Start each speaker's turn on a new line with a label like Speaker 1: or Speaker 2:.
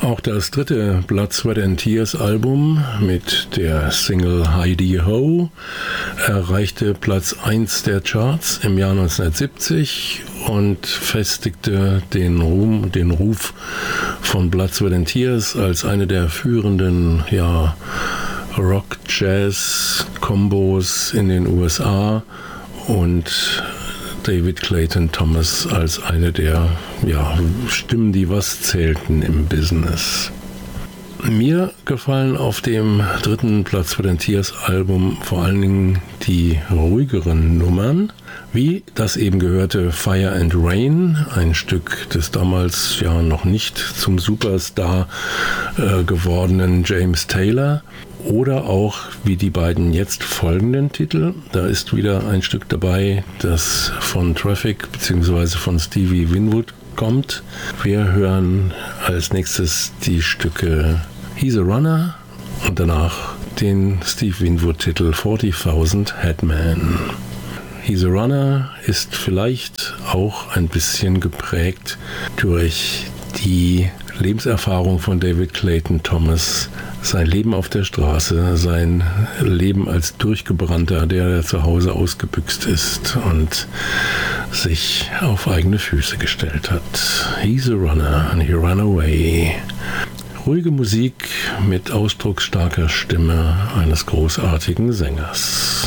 Speaker 1: Auch das dritte Blood, Sweat and Tears Album mit der Single Heidi Ho erreichte Platz 1 der Charts im Jahr 1970 und festigte den Ruf von Blood, Sweat and Tears als eine der führenden Rock-Jazz-Kombos in den USA und David Clayton Thomas als eine der Stimmen, die was zählten im Business. Mir gefallen auf dem dritten Blood, Sweat and Tears Album vor allen Dingen die ruhigeren Nummern, wie das eben gehörte Fire and Rain, ein Stück des damals noch nicht zum Superstar gewordenen James Taylor, oder auch wie die beiden jetzt folgenden Titel. Da ist wieder ein Stück dabei, das von Traffic bzw. von Stevie Winwood kommt. Wir hören als nächstes die Stücke He's a Runner und danach den Steve Winwood-Titel 40,000 Headman. He's a Runner ist vielleicht auch ein bisschen geprägt durch die Lebenserfahrung von David Clayton Thomas, sein Leben auf der Straße, sein Leben als Durchgebrannter, der zu Hause ausgebüxt ist und sich auf eigene Füße gestellt hat. He's a runner and he ran away. Ruhige Musik mit ausdrucksstarker Stimme eines großartigen Sängers.